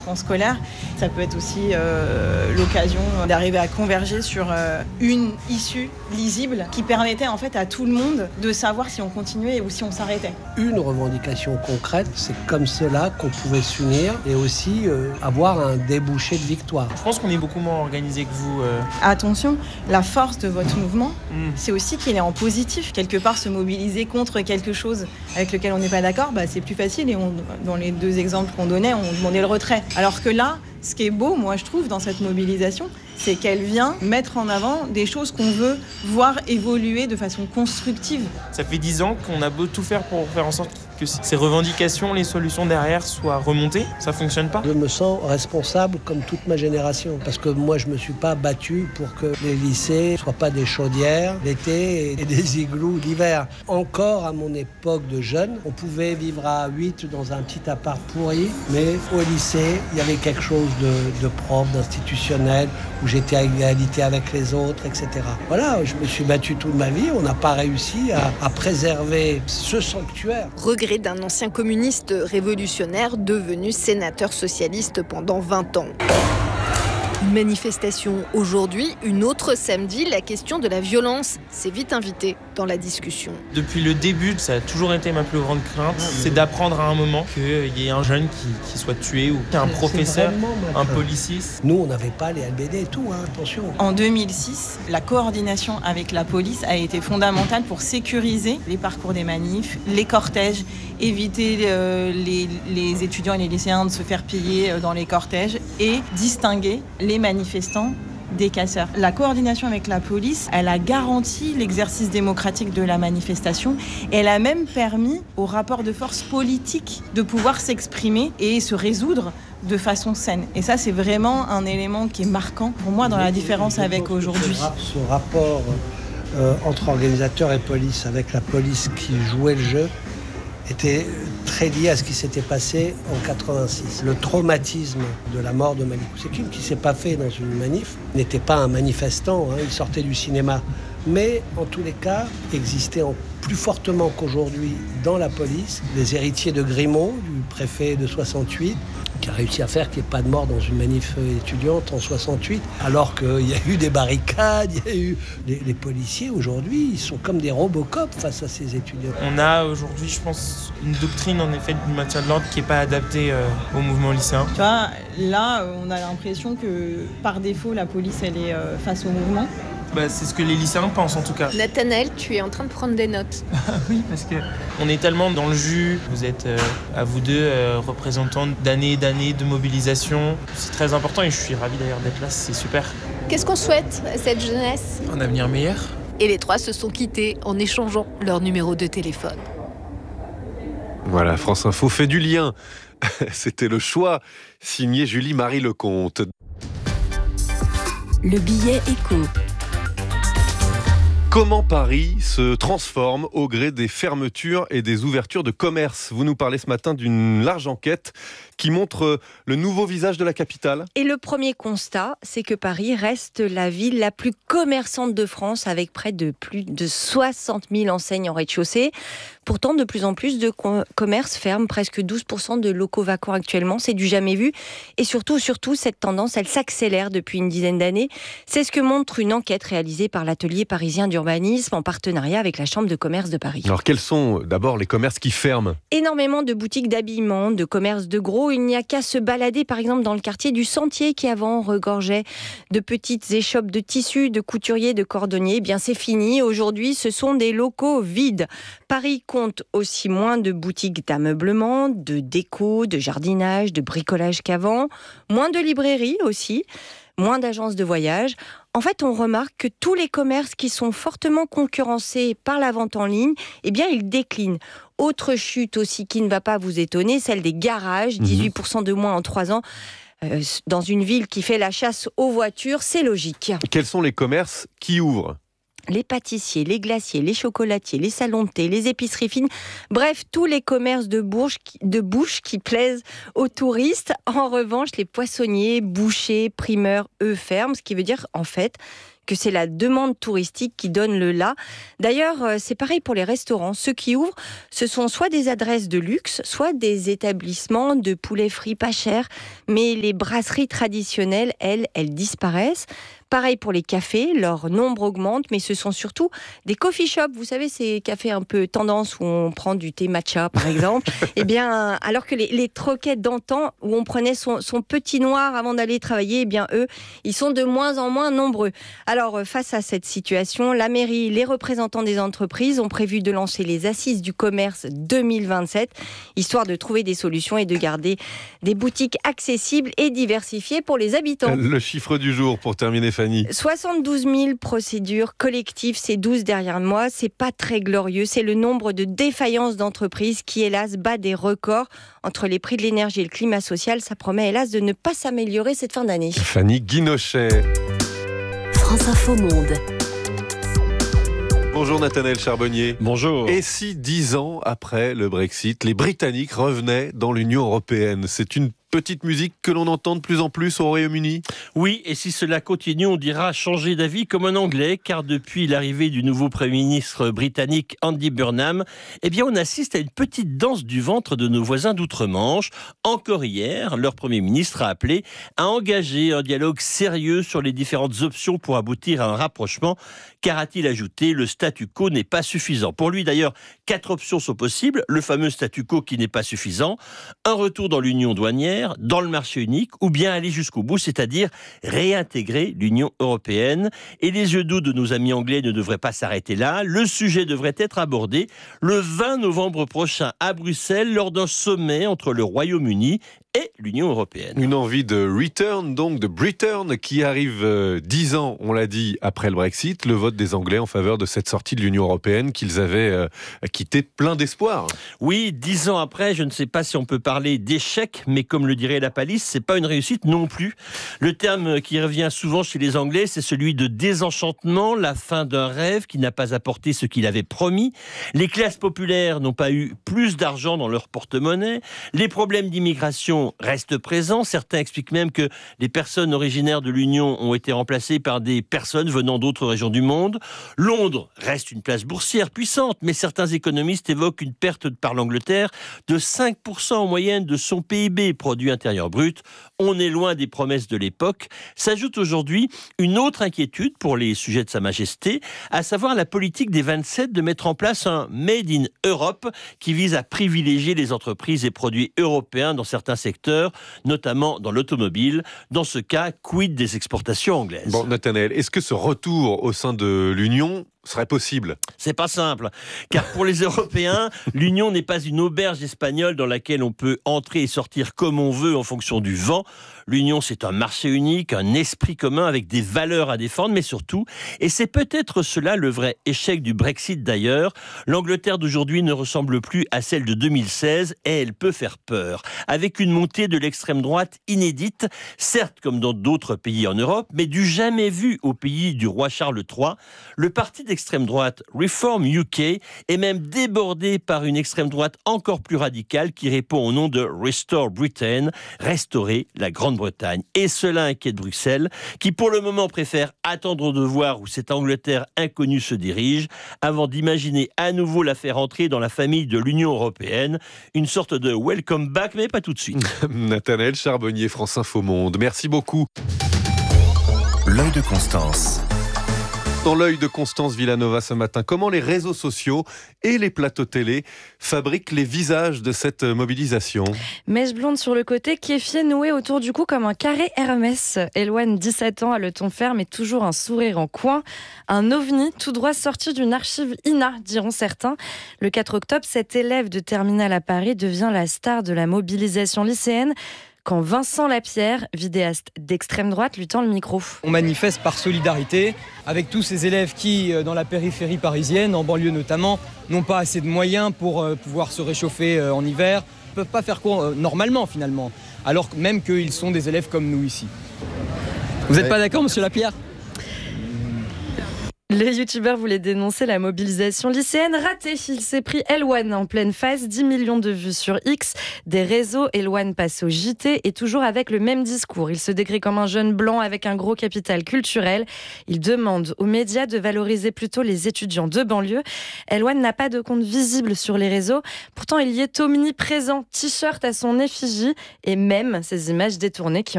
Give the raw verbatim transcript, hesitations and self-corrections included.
En scolaire, ça peut être aussi euh, l'occasion d'arriver à converger sur euh, une issue lisible qui permettait en fait à tout le monde de savoir si on continuait ou si on s'arrêtait. Une revendication concrète, c'est comme cela qu'on pouvait s'unir et aussi euh, avoir un débouché de victoire. Je pense qu'on est beaucoup moins organisé que vous. Euh... Attention, la force de votre mouvement, mmh. c'est aussi qu'il est en positif. Quelque part, se mobiliser contre quelque chose avec lequel on n'est pas d'accord, bah, c'est plus facile. Et on, dans les deux exemples qu'on donnait, on demandait le retrait. Alors que là, ce qui est beau, moi je trouve, dans cette mobilisation, c'est qu'elle vient mettre en avant des choses qu'on veut voir évoluer de façon constructive. Ça fait dix ans qu'on a beau tout faire pour faire en sorte que ces revendications, les solutions derrière soient remontées. Ça fonctionne pas ? Je me sens responsable comme toute ma génération. Parce que moi, je me suis pas battu pour que les lycées ne soient pas des chaudières l'été et des igloos l'hiver. Encore à mon époque de jeune, on pouvait vivre à huit dans un petit appart pourri, mais au lycée, il y avait quelque chose de, de propre, d'institutionnel, où j'étais à égalité avec les autres, et cetera. Voilà, je me suis battu toute ma vie. On n'a pas réussi à, à préserver ce sanctuaire. Regret d'un ancien communiste révolutionnaire devenu sénateur socialiste pendant vingt ans. Une manifestation aujourd'hui, une autre samedi, la question de la violence s'est vite invitée dans la discussion. Depuis le début, ça a toujours été ma plus grande crainte, c'est d'apprendre à un moment qu'il y ait un jeune qui, qui soit tué ou un professeur, un policier. Nous, on n'avait pas les L B D et tout, hein, attention. En deux mille six, la coordination avec la police a été fondamentale pour sécuriser les parcours des manifs, les cortèges, éviter euh, les, les étudiants et les lycéens de se faire piller dans les cortèges et distinguer les manifestants des casseurs. La coordination avec la police, elle a garanti l'exercice démocratique de la manifestation et elle a même permis aux rapports de force politiques de pouvoir s'exprimer et se résoudre de façon saine. Et ça, c'est vraiment un élément qui est marquant pour moi dans la différence avec aujourd'hui. Ce rapport euh, entre organisateurs et police, avec la police qui jouait le jeu, était très lié à ce qui s'était passé en quatre-vingt-six. Le traumatisme de la mort de Malik Oussekine, qui ne s'est pas fait dans une manif, n'était pas un manifestant, hein, il sortait du cinéma. Mais en tous les cas, existait en plus fortement qu'aujourd'hui dans la police les héritiers de Grimaud, du préfet de soixante-huit, qui a réussi à faire qu'il n'y ait pas de mort dans une manif étudiante en soixante-huit, alors qu'il y a eu des barricades, il y a eu... Les, les policiers, aujourd'hui, ils sont comme des Robocop face à ces étudiants. On a aujourd'hui, je pense, une doctrine, en effet, du maintien de l'ordre qui n'est pas adaptée euh, au mouvement lycéen. Tu vois, là, on a l'impression que, par défaut, la police, elle est euh, face au mouvement. Bah, c'est ce que les lycéens pensent en tout cas. Nathanaël, tu es en train de prendre des notes. Oui, parce qu'on est tellement dans le jus. Vous êtes, euh, à vous deux, euh, représentants d'années et d'années de mobilisation. C'est très important et je suis ravi d'ailleurs d'être là, c'est super. Qu'est-ce qu'on souhaite à cette jeunesse ? Un avenir meilleur. Et les trois se sont quittés en échangeant leur numéro de téléphone. Voilà, France Info fait du lien. C'était le choix, signé Julie-Marie Lecomte. Le billet écho. Comment Paris se transforme au gré des fermetures et des ouvertures de commerce ? Vous nous parlez ce matin d'une large enquête qui montre le nouveau visage de la capitale. Et le premier constat, c'est que Paris reste la ville la plus commerçante de France, avec près de plus de soixante mille enseignes en rez-de-chaussée. Pourtant, de plus en plus de com- commerces ferment, presque douze pour cent de locaux vacants actuellement. C'est du jamais vu. Et surtout, surtout, cette tendance, elle s'accélère depuis une dizaine d'années. C'est ce que montre une enquête réalisée par l'atelier parisien d'urbanisme en partenariat avec la Chambre de commerce de Paris. Alors, quels sont d'abord les commerces qui ferment ? Énormément de boutiques d'habillement, de commerces de gros. Il n'y a qu'à se balader, par exemple, dans le quartier du Sentier, qui avant regorgeait de petites échoppes de tissus, de couturiers, de cordonniers. Eh bien, c'est fini. Aujourd'hui, ce sont des locaux vides. Paris compte aussi moins de boutiques d'ameublement, de déco, de jardinage, de bricolage qu'avant. Moins de librairies aussi. Moins d'agences de voyage. En fait, on remarque que tous les commerces qui sont fortement concurrencés par la vente en ligne, eh bien, ils déclinent. Autre chute aussi qui ne va pas vous étonner, celle des garages, dix-huit pour cent de moins en trois ans. Euh, dans une ville qui fait la chasse aux voitures, c'est logique. Quels sont les commerces qui ouvrent ? Les pâtissiers, les glaciers, les chocolatiers, les salons de thé, les épiceries fines, bref, tous les commerces de bouche, de bouche qui plaisent aux touristes. En revanche, les poissonniers, bouchers, primeurs, eux, ferment, ce qui veut dire en fait que c'est la demande touristique qui donne le là. D'ailleurs, c'est pareil pour les restaurants. Ceux qui ouvrent, ce sont soit des adresses de luxe, soit des établissements de poulet frit pas cher. Mais les brasseries traditionnelles, elles, elles disparaissent. Pareil pour les cafés, leur nombre augmente, mais ce sont surtout des coffee shops. Vous savez, ces cafés un peu tendance où on prend du thé matcha, par exemple. Eh bien, alors que les, les troquettes d'antan, où on prenait son, son petit noir avant d'aller travailler, eh bien, eux, ils sont de moins en moins nombreux. Alors, face à cette situation, la mairie, les représentants des entreprises ont prévu de lancer les assises du commerce deux mille vingt-sept, histoire de trouver des solutions et de garder des boutiques accessibles et diversifiées pour les habitants. Le chiffre du jour, pour terminer, Fanny. soixante-douze mille procédures collectives ces douze derniers mois, c'est pas très glorieux. C'est le nombre de défaillances d'entreprises qui, hélas, bat des records. Entre les prix de l'énergie et le climat social, ça promet, hélas, de ne pas s'améliorer cette fin d'année. Fanny Guinochet. France Info Monde. Bonjour Nathanaël Charbonnier. Bonjour. Et si dix ans après le Brexit, les Britanniques revenaient dans l'Union européenne ? C'est une petite musique que l'on entend de plus en plus au Royaume-Uni ? Oui, et si cela continue, on dira changer d'avis comme un Anglais, car depuis l'arrivée du nouveau Premier ministre britannique Andy Burnham, eh bien on assiste à une petite danse du ventre de nos voisins d'outre-Manche. Encore hier, leur Premier ministre a appelé à engager un dialogue sérieux sur les différentes options pour aboutir à un rapprochement, car a-t-il ajouté, le statu quo n'est pas suffisant. Pour lui d'ailleurs, quatre options sont possibles, le fameux statu quo qui n'est pas suffisant, un retour dans l'union douanière, dans le marché unique, ou bien aller jusqu'au bout, c'est-à-dire réintégrer l'Union européenne. Et les yeux doux de nos amis anglais ne devraient pas s'arrêter là. Le sujet devrait être abordé le vingt novembre prochain à Bruxelles lors d'un sommet entre le Royaume-Uni et l'Union européenne. Une envie de return, donc de Britain, qui arrive euh, dix ans, on l'a dit, après le Brexit, le vote des Anglais en faveur de cette sortie de l'Union européenne qu'ils avaient euh, quitté plein d'espoir. Oui, dix ans après, je ne sais pas si on peut parler d'échec, mais comme le dirait la palisse, c'est pas une réussite non plus. Le terme qui revient souvent chez les Anglais, c'est celui de désenchantement, la fin d'un rêve qui n'a pas apporté ce qu'il avait promis. Les classes populaires n'ont pas eu plus d'argent dans leur porte-monnaie. Les problèmes d'immigration restent présents. Certains expliquent même que les personnes originaires de l'Union ont été remplacées par des personnes venant d'autres régions du monde. Londres reste une place boursière puissante, mais certains économistes évoquent une perte par l'Angleterre de cinq pour cent en moyenne de son P I B, produit intérieur brut. On est loin des promesses de l'époque. S'ajoute aujourd'hui une autre inquiétude pour les sujets de Sa Majesté, à savoir la politique des vingt-sept de mettre en place un Made in Europe qui vise à privilégier les entreprises et produits européens dans certains secteurs, notamment dans l'automobile. Dans ce cas, quid des exportations anglaises ? Bon, Nathanaël, est-ce que ce retour au sein de l'Union serait possible ? C'est pas simple, car pour les Européens, l'Union n'est pas une auberge espagnole dans laquelle on peut entrer et sortir comme on veut en fonction du vent. L'Union, c'est un marché unique, un esprit commun avec des valeurs à défendre, mais surtout, et c'est peut-être cela le vrai échec du Brexit d'ailleurs, l'Angleterre d'aujourd'hui ne ressemble plus à celle de deux mille seize et elle peut faire peur. Avec une montée de l'extrême droite inédite, certes comme dans d'autres pays en Europe, mais du jamais vu au pays du roi Charles trois, le parti d'extrême droite Reform U K est même débordé par une extrême droite encore plus radicale qui répond au nom de Restore Britain, restaurer la Grande-Bretagne. Et cela inquiète Bruxelles, qui pour le moment préfère attendre de voir où cette Angleterre inconnue se dirige, avant d'imaginer à nouveau la faire entrer dans la famille de l'Union européenne. Une sorte de welcome back, mais pas tout de suite. Nathanaël Charbonnier, France Info Monde. Merci beaucoup. L'œil de Constance. Dans l'œil de Constance Villanova ce matin, comment les réseaux sociaux et les plateaux télé fabriquent les visages de cette mobilisation. Mèche blonde sur le côté, kéfier noué autour du cou comme un carré Hermès. Eloane, dix-sept ans, a le ton ferme et toujours un sourire en coin. Un ovni tout droit sorti d'une archive I N A, diront certains. Le quatre octobre, cet élève de terminale à Paris devient la star de la mobilisation lycéenne, quand Vincent Lapierre, vidéaste d'extrême droite, lui tend le micro. On manifeste par solidarité avec tous ces élèves qui, dans la périphérie parisienne, en banlieue notamment, n'ont pas assez de moyens pour pouvoir se réchauffer en hiver, ne peuvent pas faire cours normalement finalement, alors même qu'ils sont des élèves comme nous ici. Vous n'êtes pas d'accord, monsieur Lapierre ? Le youtubeur voulait dénoncer la mobilisation lycéenne ratée. Il s'est pris Elwan en pleine phase, dix millions de vues sur X, des réseaux. Elwan passe au J T et toujours avec le même discours. Il se décrit comme un jeune blanc avec un gros capital culturel. Il demande aux médias de valoriser plutôt les étudiants de banlieue. Elwan n'a pas de compte visible sur les réseaux. Pourtant, il y est omniprésent. T-shirt à son effigie et même ces images détournées qui